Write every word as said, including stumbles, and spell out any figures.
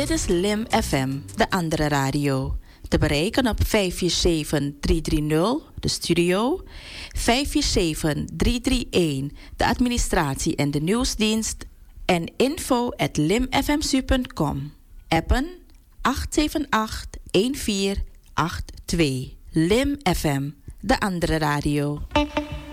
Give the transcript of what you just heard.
Dit is Lim F M, de andere radio. Te bereiken op vijf vier zeven drie drie nul, de studio. vijf vier zeven drie drie een, de administratie en de nieuwsdienst. En info at limfmsu punt com. Appen acht zeven acht een vier acht twee. Lim F M, de andere radio.